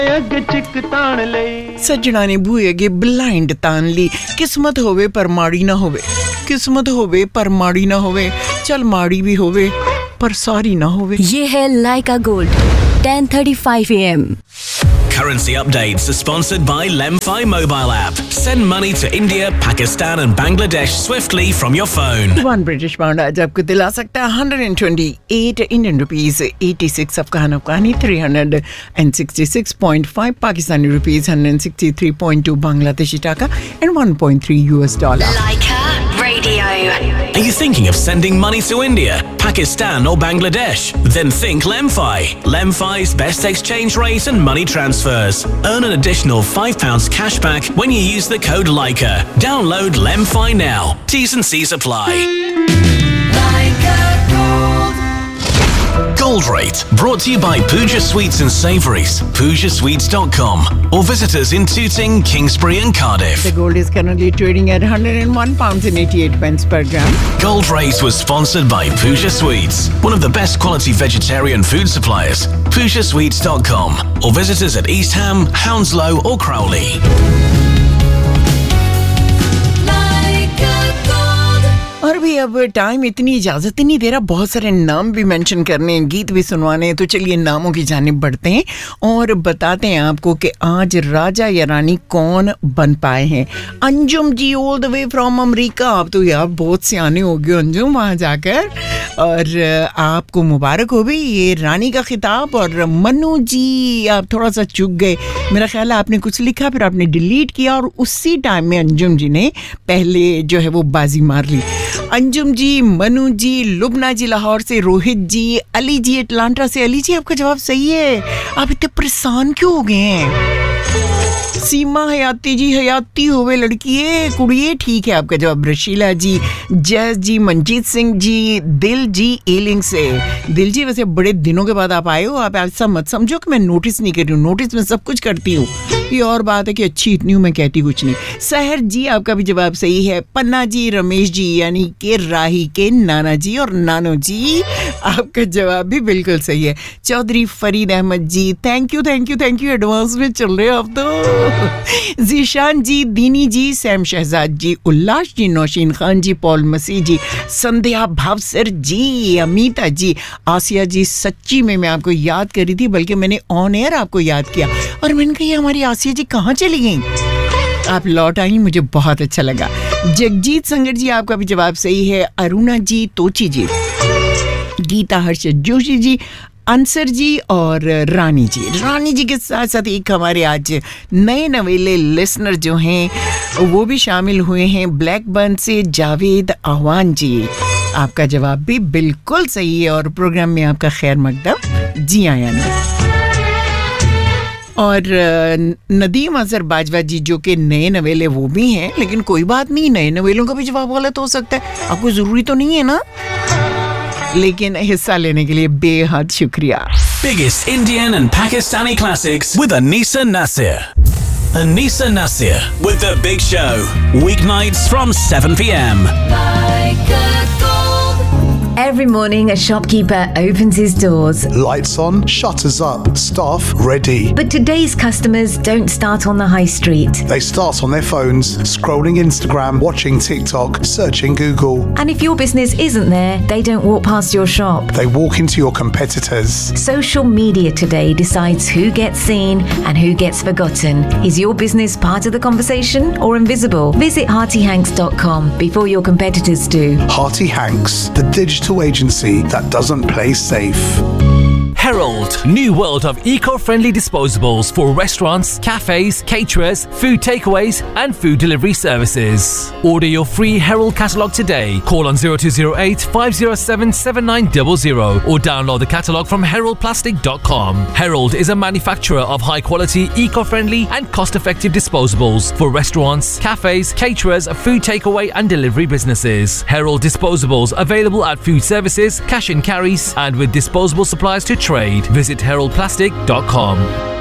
सजना ने बूए अगे ब्लाइंड तान ली किस्मत होवे पर माड़ी ना होवे किस्मत होवे पर माड़ी ना होवे चल माड़ी भी होवे पर सारी ना होवे ये है लाइका gold 10:35 AM Currency updates are sponsored by Lemfi mobile app. Send money to India, Pakistan and Bangladesh swiftly from your phone. One British pound आज आपको दिला सकता है 128 Indian rupees 86 Afghani 366.5 Pakistani rupees 163.2 Bangladeshi taka and 1.3 US dollar. Laika Radio. Are you thinking of sending money to India, Pakistan or Bangladesh? Then think Lemfi. Lemfi's best exchange rate and money transfers. Earn an additional £5 cashback when you use the code LAIKA. Download Lemfi now. T's and C's apply. Gold Rate, brought to you by Pooja Sweets and Savouries, PoojaSweets.com, or visit us in Tooting, Kingsbury and Cardiff. The gold is currently trading at £101.88 per gram. Gold Rate was sponsored by Pooja Sweets, one of the best quality vegetarian food suppliers, PoojaSweets.com, or visit us at East Ham, Hounslow or Crowley. और भी अब time इतनी इजाजत ही नहीं दे रहा बहुत सारे नाम भी मेंशन करने हैं गीत भी सुनवाने हैं तो चलिए नामों की जानिब बढ़ते हैं और बताते हैं आपको कि आज राजा या रानी कौन बन पाए हैं अंजुम जी all the way from America आप तो यार बहुत सियाने हो गए अंजुम वहाँ जाकर और आपको मुबारक हो भी ये रानी का खिताब और मनु जी आप थोड़ा सा चूक गए मेरा ख्याल है आपने कुछ लिखा फिर आपने डिलीट किया और उसी टाइम में अंजुम जी ने पहले जो है वो बाजी मार ली अंजुम जी मनु जी लुबना जी लाहौर से रोहित जी अली जी अटलांटा से अली जी आपका जवाब सही है आप इतने परेशान क्यों हो गए हैं सीमा हयाती जी हयाती होवे लड़की कुड़िए ठीक है आपका जवाब रशीला जी जैस जी मंजीत सिंह जी दिल जी एलिंग से दिल जी वैसे बड़े दिनों के बाद आप आए हो आप ऐसा मत समझो कि मैं नोटिस नहीं कर रही हूँ नोटिस में सब कुछ करती हूँ ये और बात है कि अच्छी इतनी हूँ मैं कहती कुछ नहीं सहर जी आपका भी जवाब सही है पन्ना जी रमेश जी यानी के राही के नाना जी और नानो जी आपका जवाब भी बिल्कुल सही है चौधरी फरीद अहमद जी थैंक यू एडवांस में चल रहे हो आप तो जीशान जी दीनी जी सैम शहजाद जी उल्लास जी नौशीन खान जी पॉल मसीह जी संध्या भावसर जी अमीता जी आसिया जी सच्ची में मैं आपको याद कर रही थी बल्कि मैंने ऑन एयर आपको याद किया और मैंने कहा हमारी आसिया जी कहाँ चली गई आप लौट आई मुझे बहुत अच्छा लगा जगजीत संगत जी आपका भी जवाब सही है अरुणा जी तोची जी गीता हर्षद जोशी जी अंसर जी और रानी जी के साथ साथ एक हमारे आज नए नवेले लिसनर जो हैं वो भी शामिल हुए हैं ब्लैक बर्न से जावेद आवान जी आपका जवाब भी बिल्कुल सही है और प्रोग्राम में आपका खैर मकदम जी आया ना और नदीम अजहर बाजवा जी जो कि नए नवेले वो भी हैं लेकिन कोई बात नहीं नए नवेलों का भी जवाब गलत हो सकता है आपको ज़रूरी तो नहीं है ना लेकिन हिस्सा लेने के लिए बेहद शुक्रिया Biggest Indian and Pakistani classics with Anisa Nasir. Anisa Nasir with The Big Show. Weeknights from 7 p.m. Every morning, a shopkeeper opens his doors. Lights on, shutters up, staff ready. But today's customers don't start on the high street. They start on their phones, scrolling Instagram, watching TikTok, searching Google. And if your business isn't there, they don't walk past your shop. They walk into your competitors. Social media today decides who gets seen and who gets forgotten. Is your business part of the conversation or invisible? Visit HeartyHanks.com before your competitors do. Hearty Hanks, the digital agency that doesn't play safe. Herald, new world of eco-friendly disposables for restaurants, cafes, caterers, food takeaways and food delivery services. Order your free Herald catalogue today. Call on 0208 507 7900 or download the catalogue from heraldplastic.com. Herald is a manufacturer of high-quality, eco-friendly and cost-effective disposables for restaurants, cafes, caterers, food takeaway and delivery businesses. Herald disposables available at food services, cash and carries and with disposable supplies to trade. Visit heraldplastic.com.